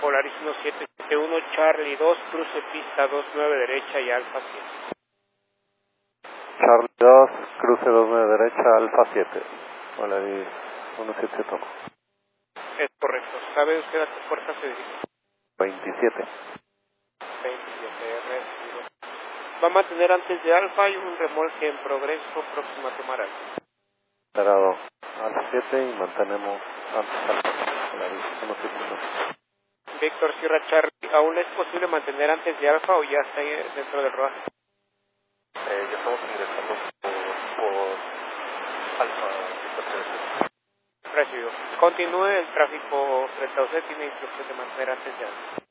Polaris 1771, Charlie 2, cruce pista 29 derecha y Alfa 7. Charlie 2, cruce 29 derecha, Alfa 7. Polaris 1771. Es correcto. ¿Sabe usted a qué fuerza se dirige? 27. 27, recibido. Va a mantener antes de Alfa y un remolque en progreso próximo a tomar alto. Cerrado Alfa 7 y mantenemos antes Alfa. Polaris 1771. Víctor Sierra Charlie, ¿aún es posible mantener antes de Alfa o ya está dentro del rodaje? Ya estamos ingresando por Alfa. Recibido. Continúe el tráfico frente a usted, tiene instrucción de mantener antes de Alfa.